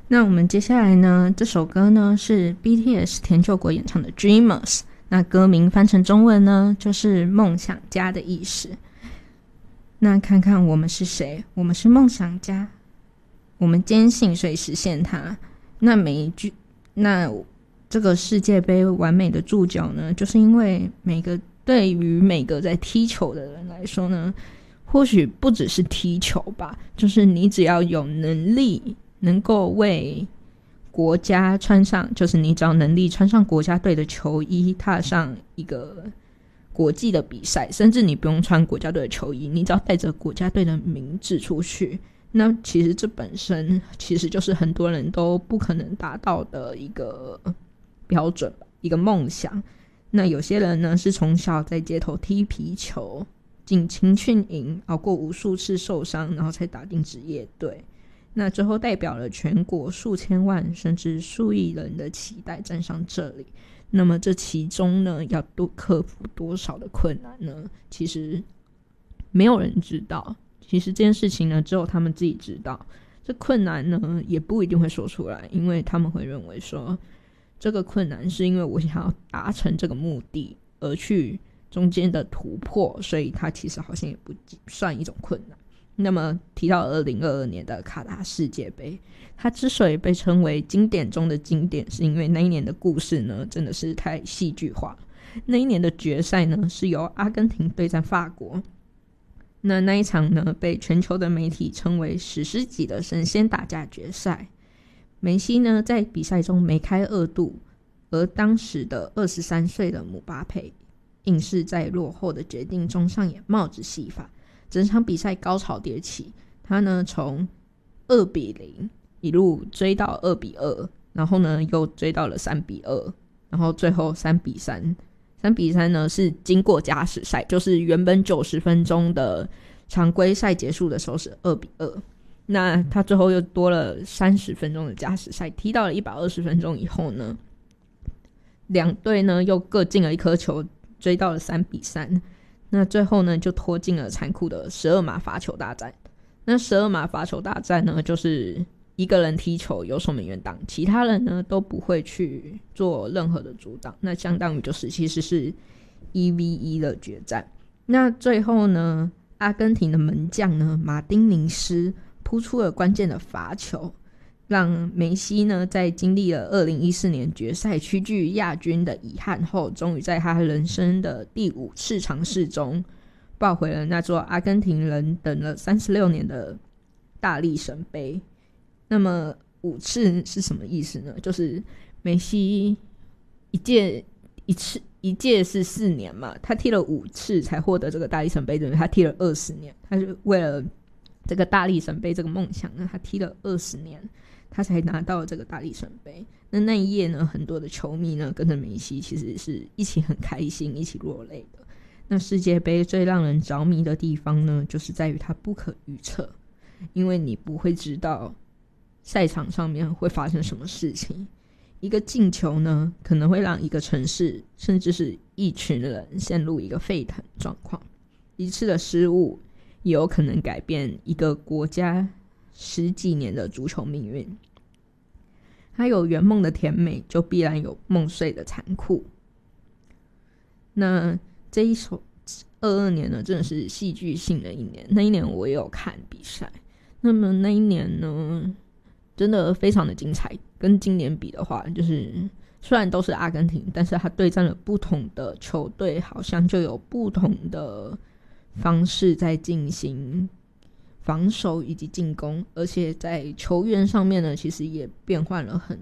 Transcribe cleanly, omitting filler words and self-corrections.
那我们接下来呢，这首歌呢是 BTS 田柾国演唱的 Dreamers， 那歌名翻成中文呢就是梦想家的意思。那看看我们是谁，我们是梦想家，我们坚信所以实现它。那这个世界杯完美的注脚呢，就是因为对于每个在踢球的人来说呢，或许不只是踢球吧，就是你只要有能力能够为国家穿上，就是你只要能力穿上国家队的球衣，踏上一个国际的比赛，甚至你不用穿国家队的球衣，你只要带着国家队的名字出去，那其实这本身其实就是很多人都不可能达到的一个标准吧，一个梦想。那有些人呢是从小在街头踢皮球，进青训营，熬过无数次受伤，然后才打进职业队，那最后代表了全国数千万甚至数亿人的期待站上这里。那么这其中呢要克服多少的困难呢？其实没有人知道，其实这件事情呢只有他们自己知道。这困难呢也不一定会说出来，因为他们会认为说这个困难是因为我想要达成这个目的而去中间的突破，所以它其实好像也不算一种困难。那么提到2022年的卡达世界杯，它之所以被称为经典中的经典，是因为那一年的故事呢真的是太戏剧化了。那一年的决赛呢是由阿根廷对战法国，那一场呢被全球的媒体称为史诗级的神仙打架决赛。梅西呢在比赛中梅开二度，而当时的23岁的姆巴佩硬是在落后的决定中上演帽子戏法，整场比赛高潮迭起。他呢从2-0一路追到2-2，然后呢又追到了3-2，然后最后3-3。3-3呢是经过加时赛，就是原本90分钟的常规赛结束的时候是2-2，那他最后又多了30分钟的加时赛，踢到了120分钟以后呢，两队呢又各进了一颗球，追到了3-3。那最后呢就拖进了残酷的12码罚球大战。那12码罚球大战呢就是一个人踢球由守门员挡，其他人呢都不会去做任何的阻挡，那相当于就是其实是1v1的决战。那最后呢阿根廷的门将呢马丁尼斯扑出了关键的罚球，让梅西呢在经历了2014年决赛屈居亚军的遗憾后，终于在他人生的第5次尝试中抱回了那座阿根廷人等了36年的大力神杯。那么5次是什么意思呢？就是梅西一届是4年嘛，他踢了5次才获得这个大力神杯，等于他踢了20年。他就为了这个大力神杯这个梦想呢，他踢了20年，他才拿到这个大力神杯。那一夜呢，很多的球迷呢跟着梅西其实是一起很开心，一起落泪的。那世界杯最让人着迷的地方呢，就是在于它不可预测，因为你不会知道赛场上面会发生什么事情。一个进球呢，可能会让一个城市甚至是一群人陷入一个沸腾状况，一次的失误也有可能改变一个国家10几年的足球命运。它有圆梦的甜美，就必然有梦碎的残酷。那这一首22年呢，真的是戏剧性的一年。那一年我也有看比赛，那么那一年呢真的非常的精彩。跟今年比的话，就是虽然都是阿根廷，但是他对战了不同的球队，好像就有不同的方式在进行防守以及进攻，而且在球员上面呢其实也变换了很